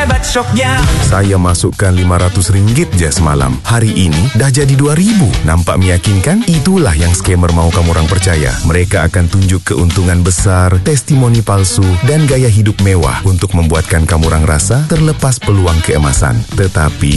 hebat syoknya. Saya masukkan RM500 je semalam. Hari ini dah jadi RM2,000. Nampak meyakinkan? Itulah yang scammer mau kamu orang percaya. Mereka akan tunjuk keuntungan besar, testimoni palsu, dan gaya hidup mewah untuk membuatkan kamu orang rasa terlepas peluang keemasan. Tetapi